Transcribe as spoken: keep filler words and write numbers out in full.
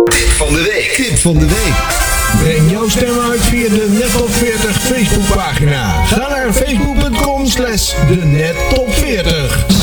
Tip van de week. Tip van de week. Breng jouw stem uit via de Nettop veertig Facebookpagina. Ga naar facebook punt com slash de Nettop veertig.